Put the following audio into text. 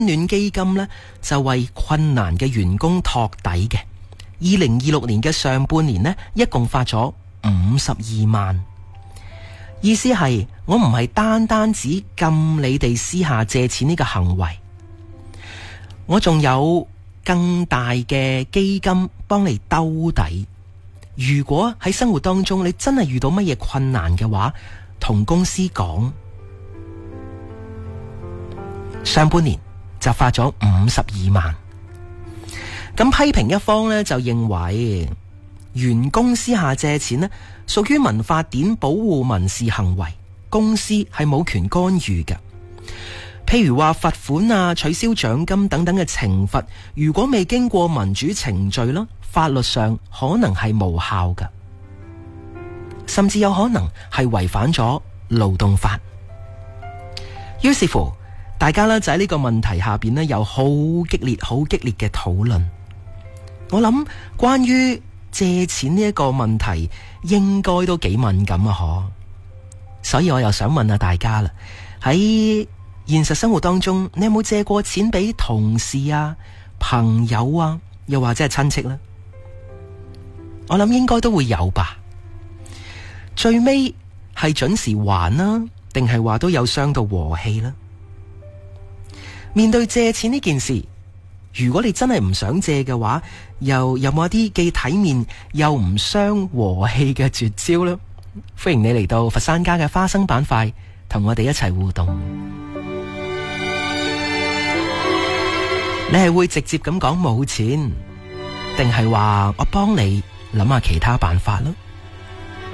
暖基金呢，就為困難嘅員工托底嘅。2026年嘅上半年呢，一共發咗52萬。意思係我唔係單單只禁你哋私下借錢呢個行為，我仲有更大嘅基金幫你兜底。如果喺生活當中你真係遇到乜嘢困難嘅話，同公司講。上半年就發咗52萬。咁批評一方呢，就認為員工私下借錢呢，屬於民法典保護民事行為，公司係冇權干預嘅。譬如話罰款啊、取消獎金等等嘅懲罰，如果未經過民主程序啦，法律上可能係無效嘅，甚至有可能係違反咗勞動法。於是乎，大家呢就喺呢個問題下邊呢，有好激烈嘅討論。我諗關於借錢呢一個問題，應該都幾敏感啊，嗬。所以我又想問下大家啦，喺現實生活當中，你有冇借過錢俾同事啊、朋友啊，又或者係親戚呢？我諗應該都會有吧。最尾係準時還啦，定係話都有傷到和氣啦？面對借錢呢件事，如果你真係唔想借嘅話，又有冇一啲既體面又唔傷和氣嘅絕招呢？歡迎你嚟到佛山家嘅花生板塊，同我哋一齊互動。你係會直接咁講冇錢，定係話我幫你諗下其他辦法咯？